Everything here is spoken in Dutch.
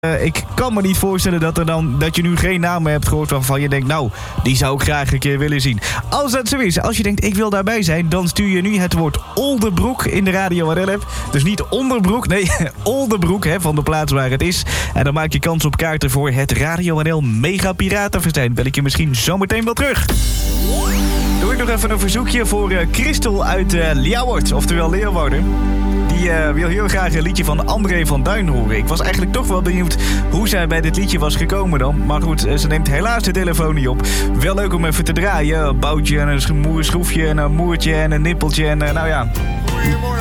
Ik kan me niet voorstellen dat je nu geen namen hebt gehoord waarvan je denkt, nou, die zou ik graag een keer willen zien. Als dat zo is, als je denkt, ik wil daarbij zijn, dan stuur je nu het woord Oldebroek in de Radio NL app. Dus niet onderbroek, nee, Oldebroek, van de plaats waar het is. En dan maak je kans op kaarten voor het Radio NL Mega Piratenfestijn. Bel ik je misschien zometeen wel terug. Doe ik nog even een verzoekje voor Christel uit Ljouwert, oftewel Leeuwarden. Die wil heel graag een liedje van André van Duin horen. Ik was eigenlijk toch wel benieuwd hoe zij bij dit liedje was gekomen dan. Maar goed, ze neemt helaas de telefoon niet op. Wel leuk om even te draaien. Een boutje en een schroefje en een moertje en een nippeltje en nou ja.